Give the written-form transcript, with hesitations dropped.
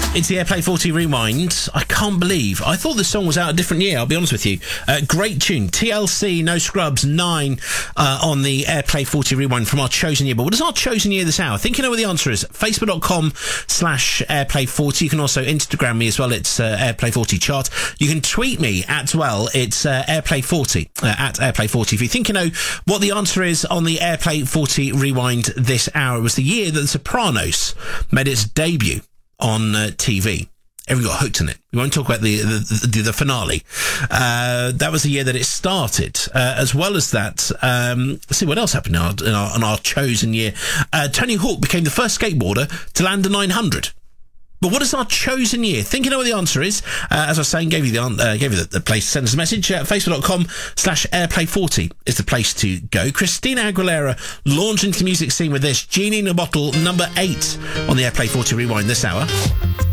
It's the Airplay 40 Rewind. I can't believe. I thought this song was out a different year, I'll be honest with you. Great tune. TLC, No Scrubs, 9 on the Airplay 40 Rewind from our chosen year. But what is our chosen year this hour? I think you know what the answer is. Facebook.com/Airplay40. You can also Instagram me as well. It's Airplay40 chart. You can tweet me as well. It's Airplay40, at Airplay40. If you think you know what the answer is on the Airplay 40 Rewind this hour, it was the year that The Sopranos made its debut on TV. Everyone got hooked on it. We won't talk about the finale. That was the year that it started. As well as that, let's see what else happened in our chosen year. Tony Hawk became the first skateboarder to land a 900. But what is our chosen year? Think you know what the answer is. As I was saying, gave you the place to send us a message. Facebook.com/Airplay40 is the place to go. Christina Aguilera launched into the music scene with this. Genie in a Bottle, number 8 on the Airplay 40 Rewind this hour.